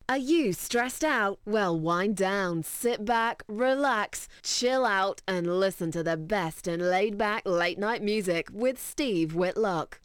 Are you stressed out? Well, wind down, sit back, relax, chill out, and listen to the best in laid-back late-night music with Steve Whitlock.